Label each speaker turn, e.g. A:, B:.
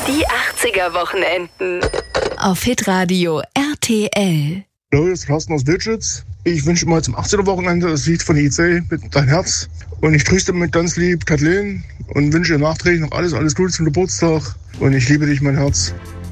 A: Die 80er-Wochenenden.
B: Auf Hitradio RTL.
C: Hallo, hier ist Carsten aus Wildschütz. Ich wünsche mal zum 80er-Wochenende das Lied von IC mit Dein Herz. Und ich grüße damit ganz lieb Kathleen und wünsche ihr nachträglich noch alles Gute zum Geburtstag. Und ich liebe dich, mein Herz.